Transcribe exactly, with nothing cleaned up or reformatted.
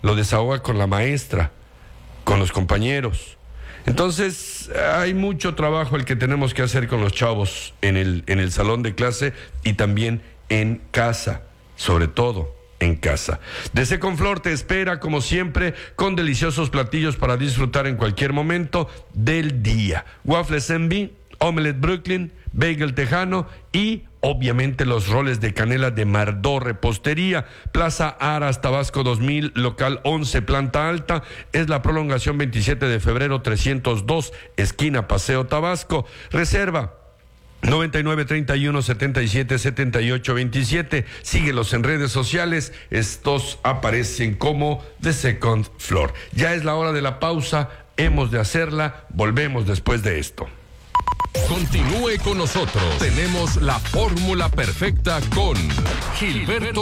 lo desahoga con la maestra, con los compañeros. Entonces, hay mucho trabajo el que tenemos que hacer con los chavos en el, en el salón de clase y también en casa, sobre todo en casa. D C Conflor te espera, como siempre, con deliciosos platillos para disfrutar en cualquier momento del día. Waffles Envy, Omelette Brooklyn, Bagel Tejano y, obviamente, los roles de canela de Mardó Repostería. Plaza Aras, Tabasco dos mil, local once, planta alta. Es la prolongación veintisiete de febrero trescientos dos, esquina Paseo Tabasco. Reserva noventa y nueve, treinta y uno, setenta y siete, setenta y ocho, veintisiete. Síguelos en redes sociales. Estos aparecen como The Second Floor. Ya es la hora de la pausa. Hemos de hacerla. Volvemos después de esto. Continúe con nosotros. Tenemos la fórmula perfecta con Gilberto